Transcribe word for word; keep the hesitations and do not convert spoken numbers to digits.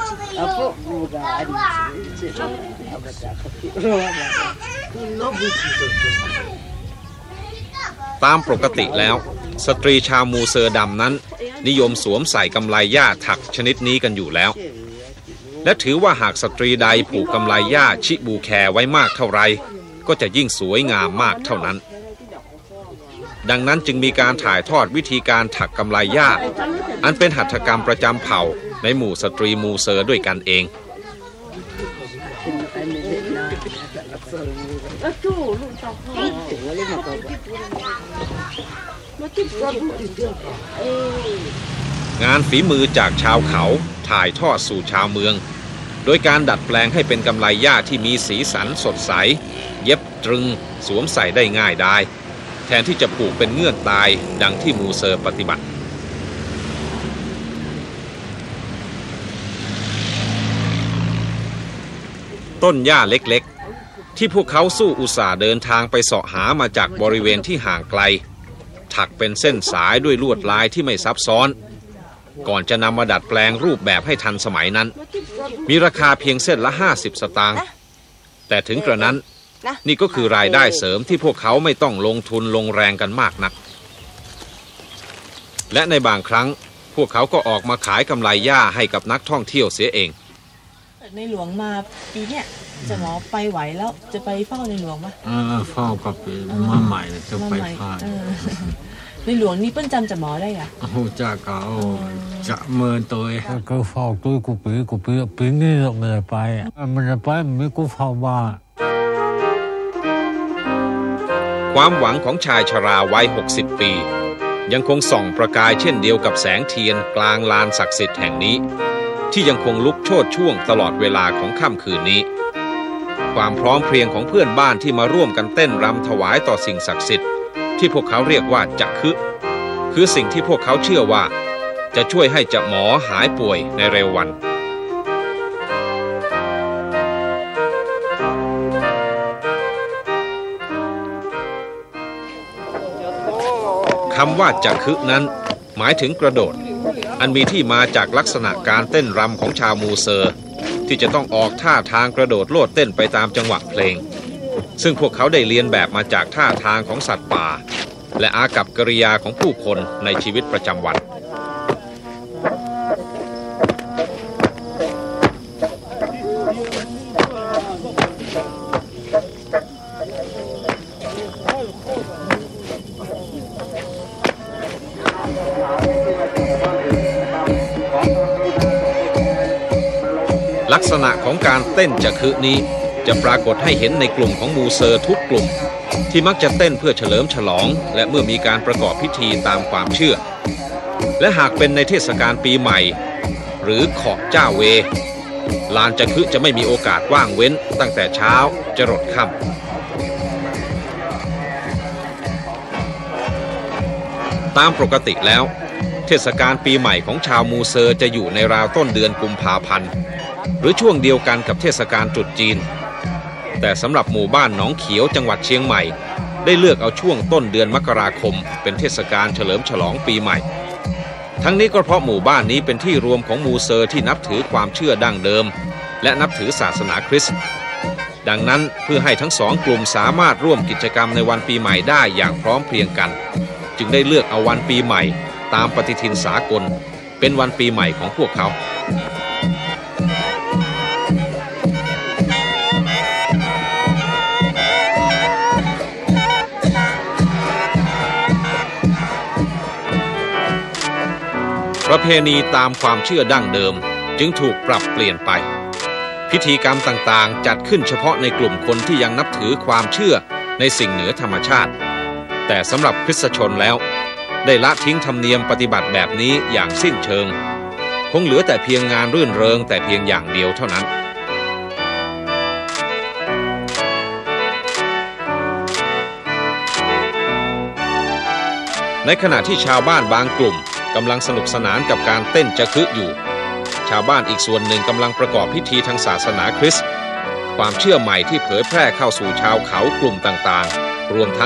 ตามปกติแล้วสตรีชาวมูเซอร์ดำนั้นนิยมสวมใส่กำไลหญ้าถักชนิดนี้กันอยู่แล้วและถือว่าหากสตรีใดผูกกำไลหญ้าชิบูแคไว้มากเท่าไรก็จะยิ่งสวยงามมากเท่านั้นดังนั้นจึงมีการถ่ายทอดวิธีการถักกำไลหญ้าอันเป็นหัตถกรรมประจำเผ่าในหมู่สตรีมูเซอร์ด้วยกันเองงานฝีมือจากชาวเขาถ่ายทอดสู่ชาวเมืองโดยการดัดแปลงให้เป็นกำไลหญ้าที่มีสีสันสดใสเย็บตรึงสวมใส่ได้ง่ายได้แทนที่จะผูกเป็นเงื่อนตายดังที่มูเซอร์ปฏิบัติต้นหญ้าเล็กๆที่พวกเขาสู้อุตส่าห์เดินทางไปเสาะหามาจากบริเวณที่ห่างไกลถักเป็นเส้นสายด้วยลวดลายที่ไม่ซับซ้อนก่อนจะนำมาดัดแปลงรูปแบบให้ทันสมัยนั้นมีราคาเพียงเส้นละห้าสิบสตางค์แต่ถึงกระนั้นนี่ก็คือรายได้เสริมที่พวกเขาไม่ต้องลงทุนลงแรงกันมากนักและในบางครั้งพวกเขาก็ออกมาขายกำไรหญ้าให้กับนักท่องเที่ยวเสียเองในหลวงมาปีเนี้ยจะหมอไปไหวแล้วจะไปเฝ้าในหลวงมั้ยเออเฝ้ากับมาใหม่จะไปเฝ้าในหลวงนี่เปิ้นจำจะหมอได้อ่ะโอ้จ้าเขาจะเมินตัวก็เฝ้าตัวกูปีกูปีปีนี้มันจะไปมันจะไปมันไม่กูเฝ้าบ้าความหวังของชายชราวัยหกสิบปียังคงส่องประกายเช่นเดียวกับแสงเทียนกลางลานศักดิ์สิทธิ์แห่งนี้ที่ยังคงลุกโชติช่วงตลอดเวลาของค่ำคืนนี้ความพร้อมเพรียงของเพื่อนบ้านที่มาร่วมกันเต้นรำถวายต่อสิ่งศักดิ์สิทธิ์ที่พวกเขาเรียกว่าจักคึคือสิ่งที่พวกเขาเชื่อว่าจะช่วยให้จะหมอหายป่วยในเร็ววันคำว่าจักคึนั้นหมายถึงกระโดดอันมีที่มาจากลักษณะการเต้นรำของชาวมูเซอร์ที่จะต้องออกท่าทางกระโดดโลดเต้นไปตามจังหวะเพลงซึ่งพวกเขาได้เรียนแบบมาจากท่าทางของสัตว์ป่าและอากัปกิริยาของผู้คนในชีวิตประจำวันลักษณะของการเต้นจักคึนี้จะปรากฏให้เห็นในกลุ่มของมูเซอร์ทุกกลุ่มที่มักจะเต้นเพื่อเฉลิมฉลองและเมื่อมีการประกอบพิธีตามความเชื่อและหากเป็นในเทศกาลปีใหม่หรือขอบเจ้าเวลานจักคึจะไม่มีโอกาสว่างเว้นตั้งแต่เช้าจรดค่ำตามปกติแล้วเทศกาลปีใหม่ของชาวมูเซอร์จะอยู่ในราวต้นเดือนกุมภาพันธ์หรือช่วงเดียวกันกับเทศกาลตรุษจีนแต่สำหรับหมู่บ้านหนองเขียวจังหวัดเชียงใหม่ได้เลือกเอาช่วงต้นเดือนมกราคมเป็นเทศกาลเฉลิมฉลองปีใหม่ทั้งนี้ก็เพราะหมู่บ้านนี้เป็นที่รวมของมูเซอร์ที่นับถือความเชื่อดั้งเดิมและนับถือศาสนาคริสต์ดังนั้นเพื่อให้ทั้งสองกลุ่มสามารถร่วมกิจกรรมในวันปีใหม่ได้อย่างพร้อมเพรียงกันจึงได้เลือกเอาวันปีใหม่ตามปฏิทินสากลเป็นวันปีใหม่ของพวกเขาประเพณีตามความเชื่อดั้งเดิมจึงถูกปรับเปลี่ยนไปพิธีกรรมต่างๆจัดขึ้นเฉพาะในกลุ่มคนที่ยังนับถือความเชื่อในสิ่งเหนือธรรมชาติแต่สำหรับคริสตชนแล้วได้ละทิ้งธรรมเนียมปฏิบัติแบบนี้อย่างสิ้นเชิงคงเหลือแต่เพียงงานรื่นเริงแต่เพียงอย่างเดียวเท่านั้นในขณะที่ชาวบ้านบางกลุ่มกำลังสนุกสนานกับการเต้นจักคึอยู่ชาวบ้านอีกส่วนหนึ่งกำลังประกอบพิธีทางศาสนาคริสต์ความเชื่อใหม่ที่เผยแพร่เข้าสู่ชาวเขากลุ่มต่างๆรวมทั้ง